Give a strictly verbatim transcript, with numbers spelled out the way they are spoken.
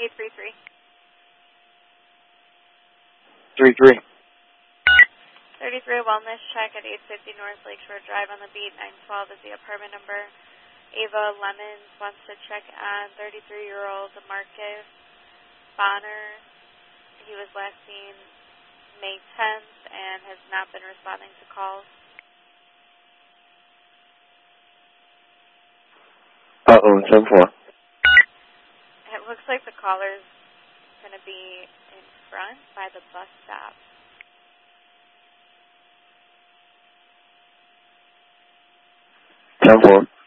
eight three three. three three. thirty-three Wellness check at eight fifty North Lakeshore Drive on the beat. nine twelve is the apartment number. Ava Lemons wants to check on thirty-three-year-old Marcus Bonner. He was last seen May tenth and has not been responding to calls. Uh-oh, ten four. It looks like the caller's going to be in front by the bus stop. ten four.